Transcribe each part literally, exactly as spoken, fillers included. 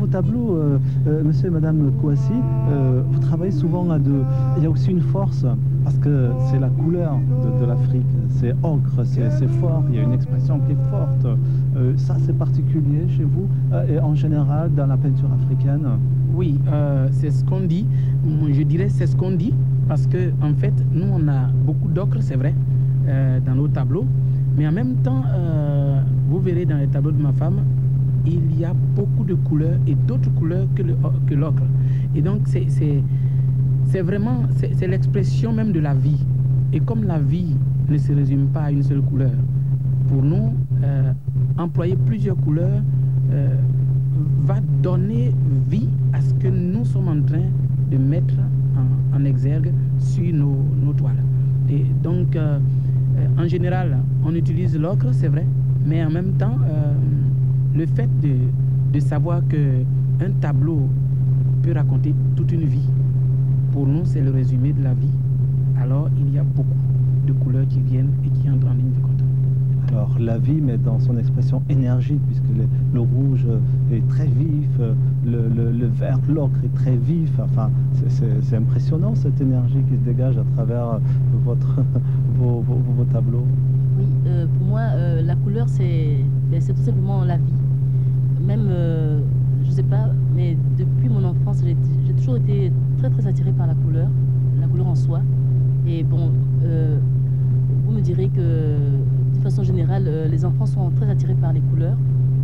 vos tableaux, euh, euh, monsieur et madame Kouassi, euh, vous travaillez souvent à deux. Il y a aussi une force, parce que c'est la couleur de, de l'Afrique. C'est ocre, c'est, c'est fort, il y a une expression qui est forte. Euh, ça, c'est particulier chez vous, euh, et en général dans la peinture africaine. Oui, euh, c'est ce qu'on dit. Je dirais c'est ce qu'on dit, parce que en fait, nous, on a beaucoup d'ocre, c'est vrai, euh, dans nos tableaux. Mais en même temps, euh, vous verrez dans les tableaux de ma femme, il y a beaucoup de couleurs et d'autres couleurs que, le, que l'ocre. Et donc, c'est, c'est, c'est vraiment, c'est, c'est l'expression même de la vie. Et comme la vie ne se résume pas à une seule couleur, pour nous, euh, employer plusieurs couleurs euh, va donner vie à ce que nous sommes en train de mettre en, en exergue sur nos, nos toiles. Et donc, euh, en général, on utilise l'ocre, c'est vrai, mais en même temps, euh, le fait de, de savoir qu'un tableau peut raconter toute une vie, pour nous, c'est le résumé de la vie. Alors, il y a beaucoup de couleurs qui viennent et qui entrent en ligne de compte. Alors, la vie, mais dans son expression énergique, puisque le, le rouge est très vif, le, le, le vert, l'ocre est très vif. Enfin, c'est, c'est, c'est impressionnant cette énergie qui se dégage à travers votre, vos, vos, vos tableaux. Oui, euh, pour moi, euh, la couleur, c'est, c'est tout simplement la vie. Même, euh, je sais pas, mais depuis mon enfance, j'ai, j'ai toujours été très très attirée par la couleur, la couleur en soi. Et bon, euh, vous me direz que de façon générale, euh, les enfants sont très attirés par les couleurs.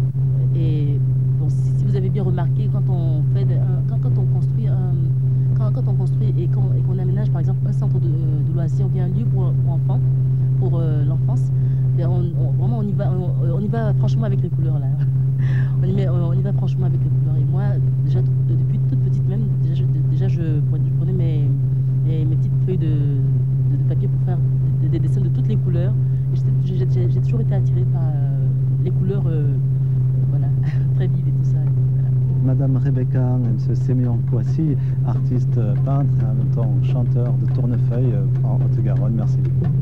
Et bon, si, si vous avez bien remarqué, quand on fait, de, un, quand, quand on construit, un, quand, quand on construit et qu'on, et qu'on aménage par exemple un centre de, de loisirs ou bien un lieu pour, pour enfants, pour euh, l'enfance, on, on, vraiment on y va, on, on y va franchement avec les couleurs là. On y, met, on y va franchement avec les couleurs. Et moi, déjà depuis toute petite même, déjà je, déjà, je prenais mes, mes, mes petites feuilles de, de, de papier pour faire des, des dessins de toutes les couleurs. Et j'ai, j'ai, j'ai toujours été attirée par euh, les couleurs, euh, voilà, très vives et tout ça. Voilà. Madame Rebecca M. Séméon Kouassi, artiste peintre et en même temps chanteur de Tournefeuille en Haute-Garonne. Merci.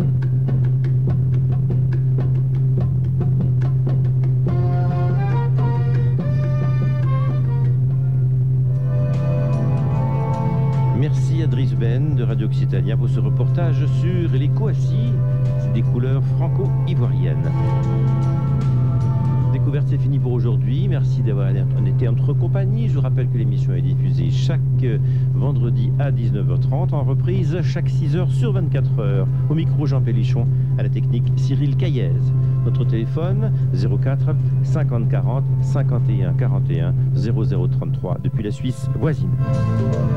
Merci à Driss Ben de Radio Occitania pour ce reportage sur les Kouassi, c'est des couleurs franco-ivoiriennes. Découverte, c'est fini pour aujourd'hui. Merci d'avoir été en notre compagnie. Je vous rappelle que l'émission est diffusée chaque vendredi à dix-neuf heures trente, en reprise chaque six heures sur vingt-quatre heures. Au micro, Jean Pélichon, à la technique, Cyril Caillez. Notre téléphone, zéro quatre cinquante quarante cinquante et un quarante et un zéro zéro trente-trois, depuis la Suisse voisine.